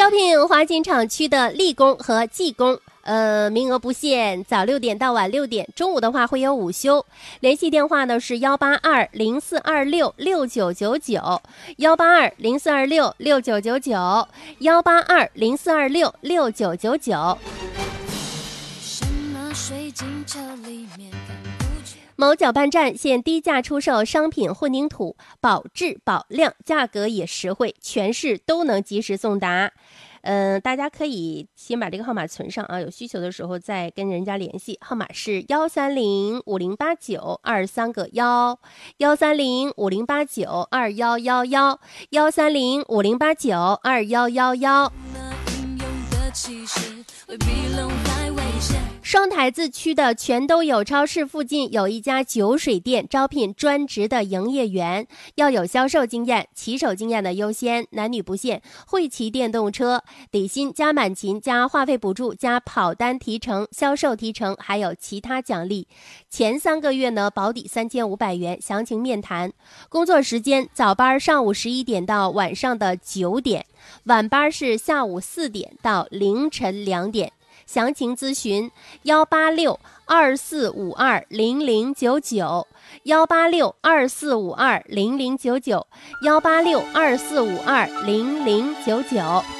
招聘华锦厂区的力工和技工。名额不限，早6点到晚6点，中午的话会有午休。联系电话呢是18204266999，18204266999，18204266999。某搅拌站现低价出售商品混凝土，保质保量，价格也实惠，全市都能及时送达。大家可以先把这个号码存上啊，有需求的时候再跟人家联系。号码是130508923个1，13050892111，13050892111。双台子区的全都有超市附近有一家酒水店，招聘专职的营业员，要有销售经验，骑手经验的优先，男女不限，会骑电动车，底薪加满勤加话费补助加跑单提成、销售提成，还有其他奖励。前3个月呢保底3500元，详情面谈。工作时间：早班上午11点到晚上的9点，晚班是下午4点到凌晨2点。详情咨询18624520099，18624520099，18624520099。